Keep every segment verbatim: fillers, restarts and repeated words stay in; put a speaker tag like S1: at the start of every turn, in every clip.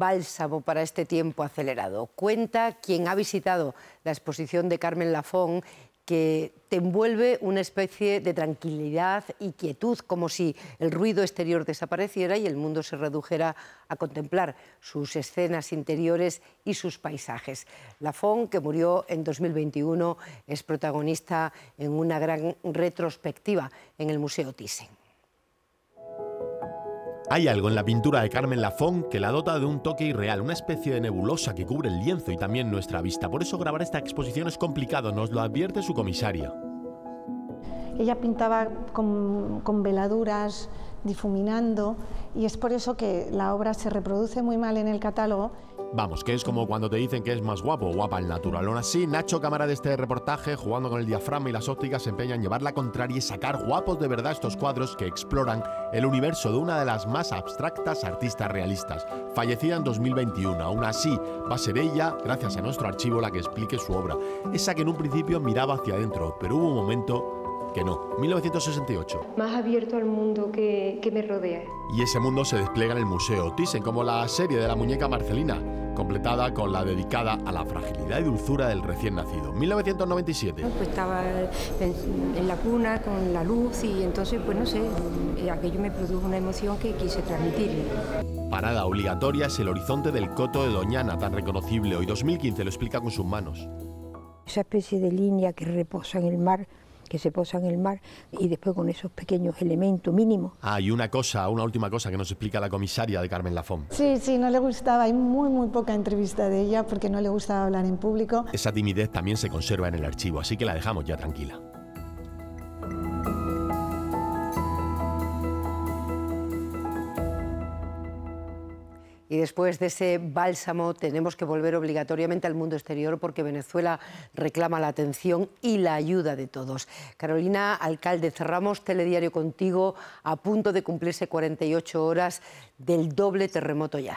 S1: bálsamo para este tiempo acelerado. Cuenta quien ha visitado la exposición de Carmen Lafón que te envuelve una especie de tranquilidad y quietud, como si el ruido exterior desapareciera y el mundo se redujera a contemplar sus escenas interiores y sus paisajes. Lafón, que murió en dos mil veintiuno, es protagonista en una gran retrospectiva en el Museo Thyssen.
S2: Hay algo en la pintura de Carmen Lafón que la dota de un toque irreal, una especie de nebulosa que cubre el lienzo y también nuestra vista. Por eso grabar esta exposición es complicado, nos lo advierte su comisaria.
S3: Ella pintaba con, con veladuras, difuminando, y es por eso que la obra se reproduce muy mal en el catálogo.
S2: Vamos, que es como cuando te dicen que es más guapo o guapa el natural. Aún así, Nacho, cámara de este reportaje, jugando con el diafragma y las ópticas, se empeña en llevar la contraria y sacar guapos de verdad estos cuadros que exploran el universo de una de las más abstractas artistas realistas, fallecida en dos mil veintiuno. Aún así, va a ser ella, gracias a nuestro archivo, la que explique su obra. Esa que en un principio miraba hacia adentro, pero hubo un momento que no. mil novecientos sesenta y ocho.
S4: Más abierto al mundo que, que me rodea.
S2: Y ese mundo se despliega en el Museo Thyssen, como la serie de la muñeca Marcelina, completada con la dedicada a la fragilidad y dulzura del recién nacido. mil novecientos noventa y siete.
S4: Pues estaba en, en la cuna con la luz y entonces, pues no sé, aquello me produjo una emoción que quise transmitirle.
S2: Parada obligatoria es el horizonte del Coto de Doñana, tan reconocible hoy. dos mil quince lo explica con sus manos.
S5: Esa especie de línea que reposa en el mar, que se posa en el mar, y después con esos pequeños elementos mínimos.
S2: Ah, y una cosa, una última cosa que nos explica la comisaria de Carmen Lafón.
S3: Sí, sí, no le gustaba, hay muy, muy poca entrevista de ella porque no le gustaba hablar en público.
S2: Esa timidez también se conserva en el archivo, así que la dejamos ya tranquila.
S1: Y después de ese bálsamo tenemos que volver obligatoriamente al mundo exterior porque Venezuela reclama la atención y la ayuda de todos. Carolina Alcalde, cerramos Telediario contigo a punto de cumplirse cuarenta y ocho horas del doble terremoto ya.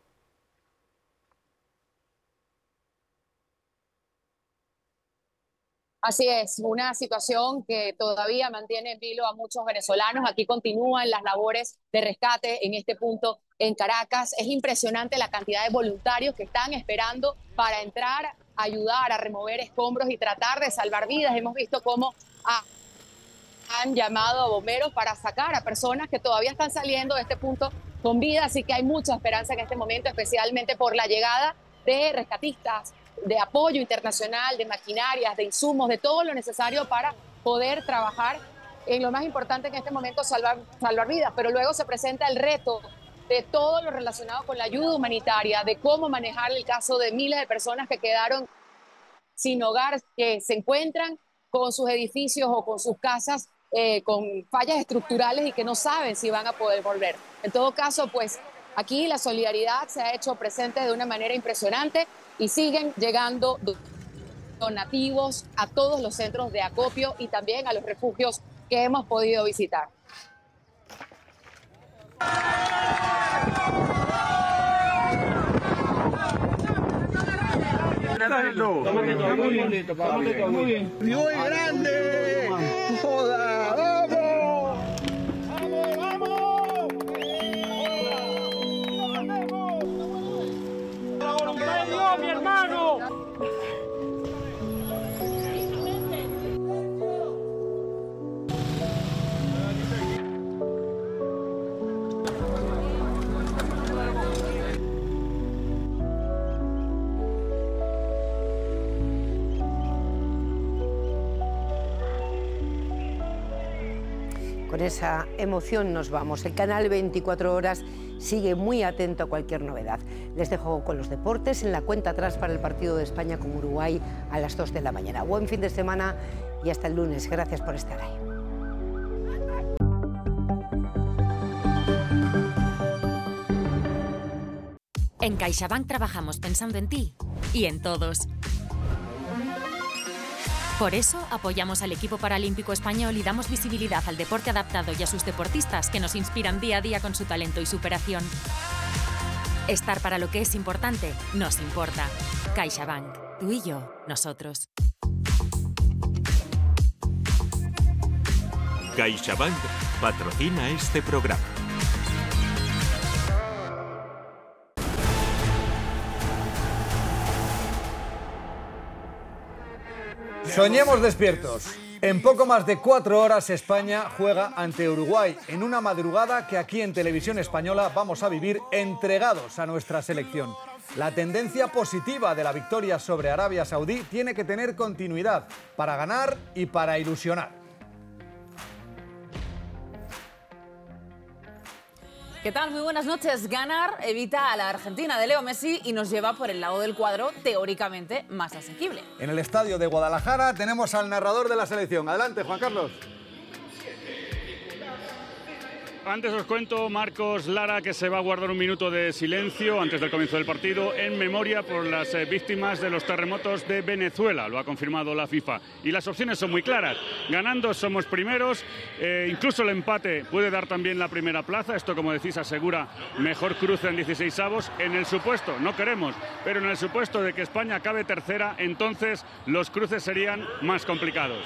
S6: Así es, una situación que todavía mantiene en vilo a muchos venezolanos. Aquí continúan las labores de rescate en este punto en Caracas. Es impresionante la cantidad de voluntarios que están esperando para entrar, a ayudar a remover escombros y tratar de salvar vidas. Hemos visto cómo ha, han llamado a bomberos para sacar a personas que todavía están saliendo de este punto con vida. Así que hay mucha esperanza en este momento, especialmente por la llegada de rescatistas, de apoyo internacional, de maquinarias, de insumos, de todo lo necesario para poder trabajar en lo más importante en este momento, salvar, salvar vidas. Pero luego se presenta el reto de todo lo relacionado con la ayuda humanitaria, de cómo manejar el caso de miles de personas que quedaron sin hogar, que se encuentran con sus edificios o con sus casas eh, con fallas estructurales y que no saben si van a poder volver. En todo caso, pues aquí la solidaridad se ha hecho presente de una manera impresionante y siguen llegando donativos a todos los centros de acopio y también a los refugios que hemos podido visitar.
S7: ¡Muy grande! ¡Joda! ¡Vamos! ¡Vamos, vamos! ¡Mi hermano!
S1: Con esa emoción nos vamos. El canal veinticuatro horas sigue muy atento a cualquier novedad. Les dejo con los deportes en la cuenta atrás para el partido de España con Uruguay a las dos de la mañana. Buen fin de semana y hasta el lunes. Gracias por estar ahí.
S8: En CaixaBank trabajamos pensando en ti y en todos. Por eso apoyamos al equipo paralímpico español y damos visibilidad al deporte adaptado y a sus deportistas que nos inspiran día a día con su talento y superación. Estar para lo que es importante nos importa. CaixaBank, tú y yo, nosotros.
S9: CaixaBank patrocina este programa. Soñemos despiertos. En poco más de cuatro horas España juega ante Uruguay en una madrugada que aquí en Televisión Española vamos a vivir entregados a nuestra selección. La tendencia positiva de la victoria sobre Arabia Saudí tiene que tener continuidad para ganar y para ilusionar.
S10: ¿Qué tal? Muy buenas noches. Ganar evita a la Argentina de Leo Messi y nos lleva por el lado del cuadro teóricamente más asequible.
S9: En el estadio de Guadalajara tenemos al narrador de la selección. Adelante, Juan Carlos.
S11: Antes os cuento, Marcos Lara, que se va a guardar un minuto de silencio antes del comienzo del partido en memoria por las eh, víctimas de los terremotos de Venezuela. Lo ha confirmado la FIFA. Y las opciones son muy claras. Ganando somos primeros. Eh, incluso el empate puede dar también la primera plaza. Esto, como decís, asegura mejor cruce en dieciseisavos. En el supuesto, no queremos, pero en el supuesto de que España acabe tercera, entonces los cruces serían más complicados.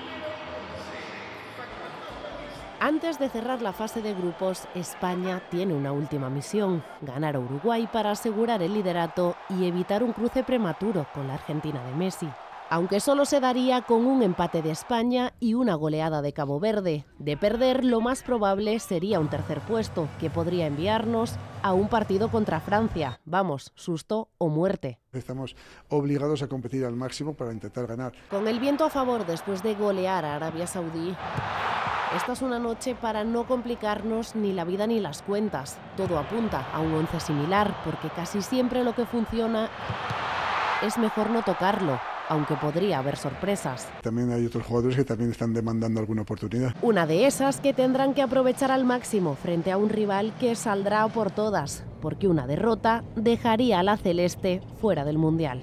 S12: Antes de cerrar la fase de grupos, España tiene una última misión: ganar a Uruguay para asegurar el liderato y evitar un cruce prematuro con la Argentina de Messi. Aunque solo se daría con un empate de España y una goleada de Cabo Verde. De perder, lo más probable sería un tercer puesto, que podría enviarnos a un partido contra Francia. Vamos, susto o muerte.
S13: Estamos obligados a competir al máximo para intentar ganar.
S12: Con el viento a favor después de golear a Arabia Saudí, esta es una noche para no complicarnos ni la vida ni las cuentas. Todo apunta a un once similar, porque casi siempre lo que funciona es mejor no tocarlo, aunque podría haber sorpresas.
S13: También hay otros jugadores que también están demandando alguna oportunidad.
S12: Una de esas que tendrán que aprovechar al máximo frente a un rival que saldrá por todas, porque una derrota dejaría a la celeste fuera del Mundial.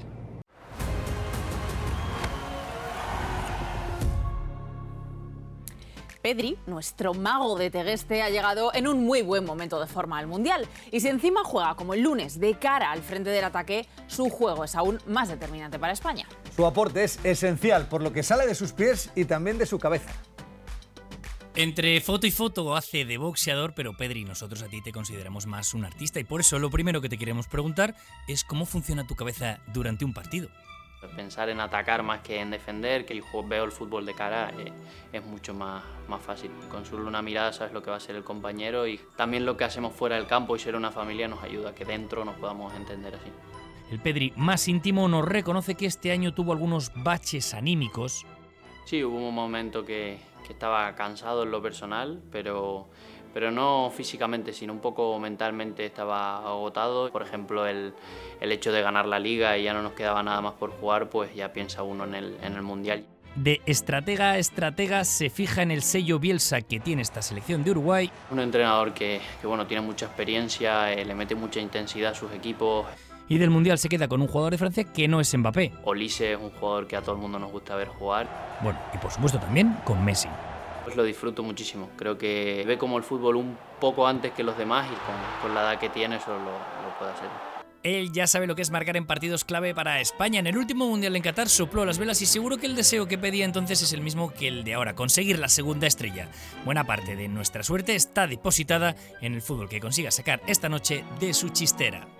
S10: Pedri, nuestro mago de Tegueste, ha llegado en un muy buen momento de forma al Mundial. Y si encima juega como el lunes de cara al frente del ataque, su juego es aún más determinante para España.
S9: Su aporte es esencial, por lo que sale de sus pies y también de su cabeza.
S14: Entre foto y foto hace de boxeador, pero Pedri, nosotros a ti te consideramos más un artista y por eso lo primero que te queremos preguntar es cómo funciona tu cabeza durante un partido.
S15: Pensar en atacar más que en defender, que el juego, veo el fútbol de cara, eh, es mucho más, más fácil. Con solo una mirada sabes lo que va a ser el compañero y también lo que hacemos fuera del campo y ser una familia nos ayuda a que dentro nos podamos entender así.
S14: El Pedri más íntimo nos reconoce que este año tuvo algunos baches anímicos.
S15: Sí, hubo un momento que, que estaba cansado en lo personal, pero... pero no físicamente, sino un poco mentalmente estaba agotado. Por ejemplo, el, el hecho de ganar la Liga y ya no nos quedaba nada más por jugar, pues ya piensa uno en el, en el Mundial.
S14: De estratega a estratega se fija en el sello Bielsa que tiene esta selección de Uruguay.
S15: Un entrenador que, que bueno, tiene mucha experiencia, eh, le mete mucha intensidad a sus equipos.
S14: Y del Mundial se queda con un jugador de Francia que no es Mbappé.
S15: Olise es un jugador que a todo el mundo nos gusta ver jugar.
S14: Bueno, y por supuesto también con Messi.
S15: Pues lo disfruto muchísimo. Creo que ve como el fútbol un poco antes que los demás y con, con la edad que tiene eso lo, lo puede hacer.
S14: Él ya sabe lo que es marcar en partidos clave para España. En el último Mundial en Qatar sopló las velas y seguro que el deseo que pedía entonces es el mismo que el de ahora, conseguir la segunda estrella. Buena parte de nuestra suerte está depositada en el fútbol que consiga sacar esta noche de su chistera.